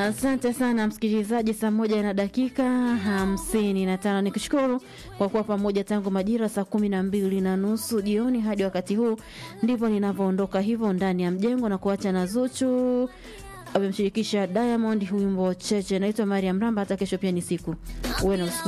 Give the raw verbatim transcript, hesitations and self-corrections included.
Asante sana msikilizaji, saa moja na dakika hamsini na tano. Nikushukuru kwa kuwa pamoja tangu majira saa kumi na mbili na nusu jioni hadi wakati huu. Ndipo ninavyoondoka hivyo ndani ya mjengo na kuacha na Zuchu amemshirikisha Diamond wimbo Cheche. Naitwa Mariam Ramba, hata kesho pia ni siku. Uwe na usiku